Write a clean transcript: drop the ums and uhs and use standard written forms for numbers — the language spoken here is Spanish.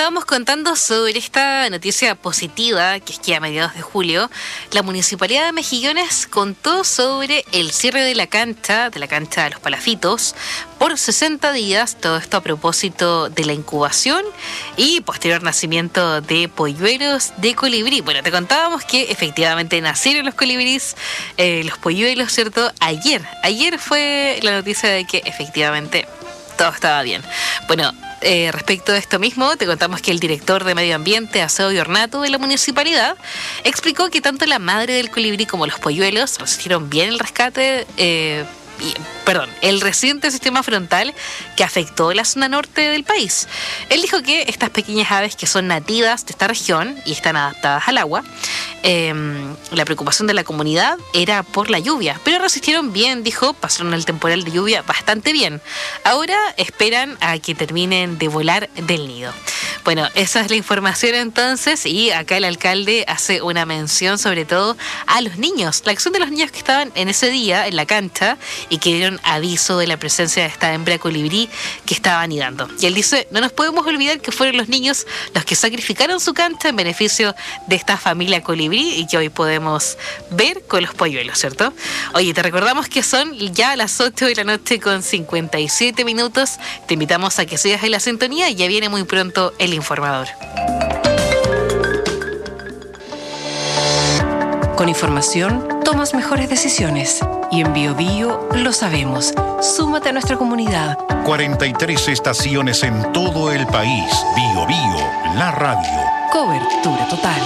estábamos contando sobre esta noticia positiva, que es que a mediados de julio, la Municipalidad de Mejillones contó sobre el cierre de la cancha de Los Palafitos, por 60 días, todo esto a propósito de la incubación y posterior nacimiento de polluelos de colibrí. Bueno, te contábamos que efectivamente nacieron los colibríes, los polluelos, ¿cierto? Ayer fue la noticia de que efectivamente todo estaba bien. Bueno, respecto de esto mismo, te contamos que el director de Medio Ambiente, Aseo y Ornato de la municipalidad explicó que tanto la madre del colibrí como los polluelos resistieron bien el rescate, el reciente sistema frontal que afectó la zona norte del país. Él dijo que estas pequeñas aves que son nativas de esta región y están adaptadas al agua, la preocupación de la comunidad era por la lluvia, pero resistieron bien, dijo, pasaron el temporal de lluvia bastante bien. Ahora esperan a que terminen de volar del nido. Bueno, esa es la información entonces, y acá el alcalde hace una mención sobre todo a los niños, la acción de los niños que estaban en ese día en la cancha y que dieron aviso de la presencia de esta hembra colibrí que estaba anidando. Y él dice, no nos podemos olvidar que fueron los niños los que sacrificaron su cancha en beneficio de esta familia colibrí y que hoy podemos ver con los polluelos, ¿cierto? Oye, te recordamos que son ya las 8 de la noche con 57 minutos. Te invitamos a que sigas en la sintonía y ya viene muy pronto el informador. Con información tomas mejores decisiones y en Bio Bio lo sabemos. Súmate a nuestra comunidad. 43 estaciones en todo el país. Bio Bio, la radio. Cobertura total.